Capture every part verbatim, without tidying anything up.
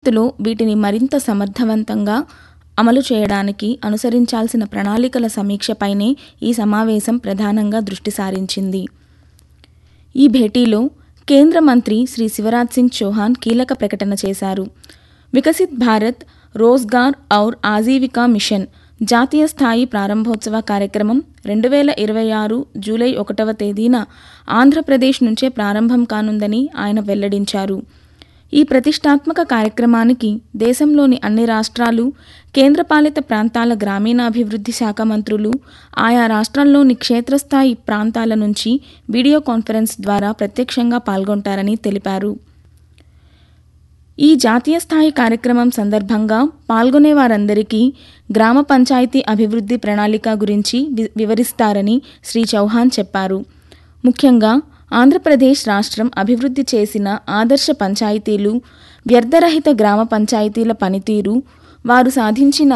భవిష్యత్తులో వీటిని మరింత సమర్థవంతంగా అమలు చేయడానికి అనుసరించాల్సిన ప్రణాళికల సమీక్షపైనే ఈ సమావేశం ప్రధానంగా దృష్టి సారించింది. ఈ భేటీలో కేంద్ర మంత్రి శ్రీ శివరాజ్ సింగ్ చౌహాన్ కీలక ప్రకటన చేశారు. వికసిత్ భారత్ రోజ్గార్ ఔర్ ఆజీవికా మిషన్ జాతీయ స్థాయి ప్రారంభోత్సవ కార్యక్రమం రెండు వేల ఇరవై ఆరు జూలై ఒకటవ తేదీన ఆంధ్రప్రదేశ్ నుంచే ప్రారంభం కానుందని ఆయన వెల్లడించారు. ఈ ప్రతిష్టాత్మక కార్యక్రమానికి దేశంలోని అన్ని రాష్ట్రాలు, కేంద్రపాలిత ప్రాంతాల గ్రామీణాభివృద్ధి శాఖ మంత్రులు, ఆయా రాష్ట్రాల్లోని క్షేత్రస్థాయి ప్రాంతాల నుంచి వీడియో కాన్ఫరెన్స్ ద్వారా ప్రత్యక్షంగా పాల్గొంటారని తెలిపారు. ఈ జాతీయ స్థాయి కార్యక్రమం సందర్భంగా పాల్గొనే వారందరికీ గ్రామ పంచాయతీ అభివృద్ధి ప్రణాళిక గురించి వివరిస్తారని శ్రీ చౌహాన్ చెప్పారు. ముఖ్యంగా ఆంధ్రప్రదేశ్ రాష్ట్రం అభివృద్ధి చేసిన ఆదర్శ పంచాయతీలు, వ్యర్థరహిత గ్రామ పంచాయతీల పనితీరు, వారు సాధించిన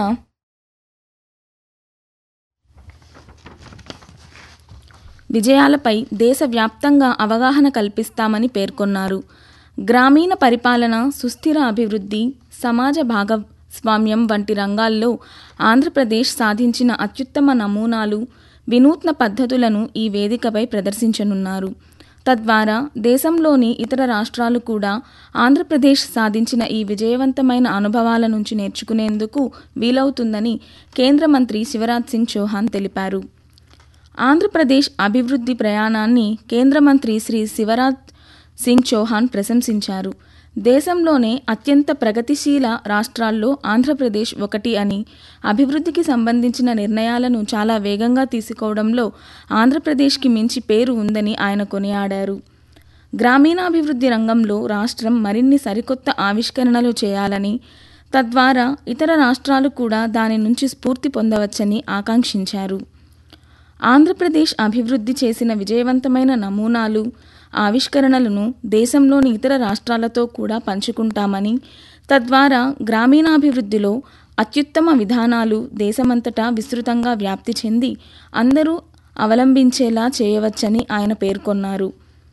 విజయాలపై దేశవ్యాప్తంగా అవగాహన కల్పిస్తామని పేర్కొన్నారు. గ్రామీణ పరిపాలన, సుస్థిర అభివృద్ధి, సమాజ భాగస్వామ్యం వంటి రంగాల్లో ఆంధ్రప్రదేశ్ సాధించిన అత్యుత్తమ నమూనాలు, వినూత్న పద్ధతులను ఈ వేదికపై ప్రదర్శించనున్నారు. తద్వారా దేశంలోని ఇతర రాష్ట్రాలు కూడా ఆంధ్రప్రదేశ్ సాధించిన ఈ విజయవంతమైన అనుభవాల నుంచి నేర్చుకునేందుకు వీలవుతుందని కేంద్ర మంత్రి శివరాజ్ సింగ్ చౌహాన్ తెలిపారు. ఆంధ్రప్రదేశ్ అభివృద్ధి ప్రయాణాన్ని కేంద్ర మంత్రి శ్రీ శివరాజ్ సింగ్ చౌహాన్ ప్రశంసించారు. దేశంలోనే అత్యంత ప్రగతిశీల రాష్ట్రాల్లో ఆంధ్రప్రదేశ్ ఒకటి అని, అభివృద్ధికి సంబంధించిన నిర్ణయాలను చాలా వేగంగా తీసుకోవడంలో ఆంధ్రప్రదేశ్కి మించి పేరు ఉందని ఆయన కొనియాడారు. గ్రామీణాభివృద్ధి రంగంలో రాష్ట్రం మరిన్ని సరికొత్త ఆవిష్కరణలు చేయాలని, తద్వారా ఇతర రాష్ట్రాలు కూడా దాని నుంచి స్ఫూర్తి పొందవచ్చని ఆకాంక్షించారు. ఆంధ్రప్రదేశ్ అభివృద్ధి చేసిన విజయవంతమైన నమూనాలు, ఆవిష్కరణలను దేశంలోని ఇతర రాష్ట్రాలతో కూడా పంచుకుంటామని, తద్వారా గ్రామీణాభివృద్ధిలో అత్యుత్తమ విధానాలు దేశమంతటా విస్తృతంగా వ్యాప్తి చెంది అందరూ అవలంబించేలా చేయవచ్చని ఆయన పేర్కొన్నారు.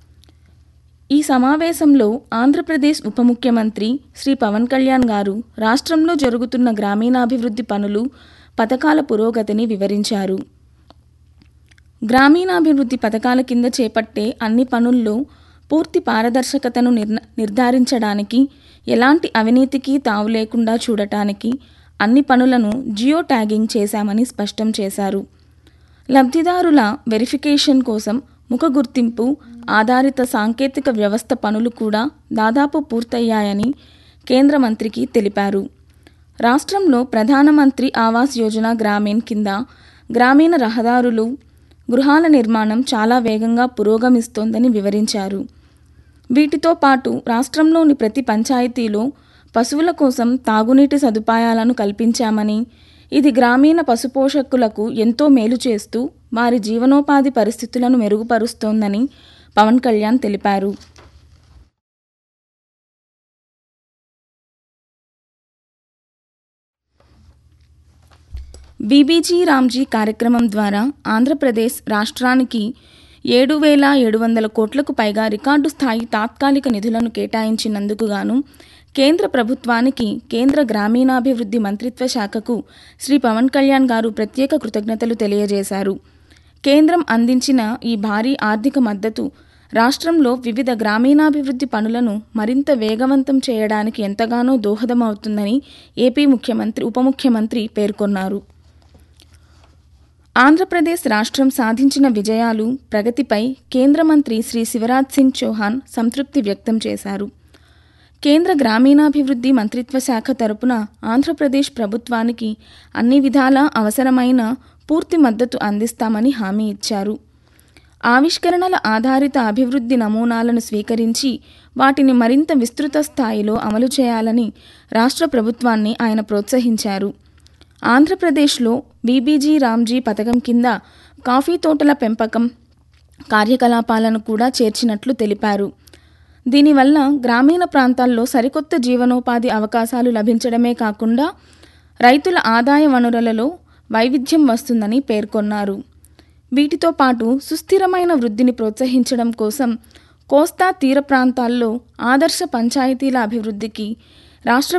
ఈ సమావేశంలో ఆంధ్రప్రదేశ్ ఉప ముఖ్యమంత్రి శ్రీ పవన్ కళ్యాణ్ గారు రాష్ట్రంలో జరుగుతున్న గ్రామీణాభివృద్ధి పనులు, పథకాల పురోగతిని వివరించారు. గ్రామీణాభివృద్ధి పథకాల కింద చేపట్టే అన్ని పనుల్లో పూర్తి పారదర్శకతను నిర్ణ నిర్ధారించడానికి, ఎలాంటి అవినీతికి తావు లేకుండా చూడటానికి అన్ని పనులను జియో ట్యాగింగ్ చేశామని స్పష్టం చేశారు. లబ్ధిదారుల వెరిఫికేషన్ కోసం ముఖ గుర్తింపు ఆధారిత సాంకేతిక వ్యవస్థ పనులు కూడా దాదాపు పూర్తయ్యాయని కేంద్ర మంత్రికి తెలిపారు. రాష్ట్రంలో ప్రధానమంత్రి ఆవాస్ యోజన గ్రామీణ్ కింద గ్రామీణ రహదారులు, గృహాల నిర్మాణం చాలా వేగంగా పురోగమిస్తోందని వివరించారు. వీటితో పాటు రాష్ట్రంలోని ప్రతి పంచాయతీలో పశువుల కోసం తాగునీటి సదుపాయాలను కల్పించామని, ఇది గ్రామీణ పశుపోషకులకు ఎంతో మేలు చేస్తూ వారి జీవనోపాధి పరిస్థితులను మెరుగుపరుస్తోందని పవన్ కళ్యాణ్ తెలిపారు. బీబీజీ రామ్జీ కార్యక్రమం ద్వారా ఆంధ్రప్రదేశ్ రాష్ట్రానికి ఏడు వేల ఏడు వందల కోట్లకు పైగా రికార్డు స్థాయి తాత్కాలిక నిధులను కేటాయించినందుకు గాను కేంద్ర ప్రభుత్వానికి కేంద్ర గ్రామీణాభివృద్ధి మంత్రిత్వ శాఖకు శ్రీ పవన్ కళ్యాణ్ గారు ప్రత్యేక కృతజ్ఞతలు తెలియజేశారు. కేంద్రం అందించిన ఈ భారీ ఆర్థిక మద్దతు రాష్ట్రంలో వివిధ గ్రామీణాభివృద్ధి పనులను మరింత వేగవంతం చేయడానికి ఎంతగానో దోహదమవుతుందని ఏపీ ముఖ్యమంత్రి ఉప ముఖ్యమంత్రి పేర్కొన్నారు. ఆంధ్రప్రదేశ్ రాష్ట్రం సాధించిన విజయాలు, ప్రగతిపై కేంద్ర మంత్రి శ్రీ శివరాజ్ సింగ్ చౌహాన్ సంతృప్తి వ్యక్తం చేశారు. కేంద్ర గ్రామీణాభివృద్ధి మంత్రిత్వ శాఖ తరపున ఆంధ్రప్రదేశ్ ప్రభుత్వానికి అన్ని విధాలా అవసరమైన పూర్తి మద్దతు అందిస్తామని హామీ ఇచ్చారు. ఆవిష్కరణల ఆధారిత అభివృద్ధి నమూనాలను స్వీకరించి వాటిని మరింత విస్తృత స్థాయిలో అమలు చేయాలని రాష్ట్ర ప్రభుత్వాన్ని ఆయన ప్రోత్సహించారు. ఆంధ్రప్రదేశ్లో బీబీజీ రామ్జీ పథకం కింద కాఫీ తోటల పెంపకం కార్యకలాపాలను కూడా చేర్చినట్లు తెలిపారు. దీనివల్ల గ్రామీణ ప్రాంతాల్లో సరికొత్త జీవనోపాధి అవకాశాలు లభించడమే కాకుండా రైతుల ఆదాయ వనరులలో వైవిధ్యం వస్తుందని పేర్కొన్నారు. వీటితో పాటు సుస్థిరమైన వృద్ధిని ప్రోత్సహించడం కోసం కోస్తా తీర ప్రాంతాల్లో ఆదర్శ పంచాయతీల అభివృద్ధికి రాష్ట్ర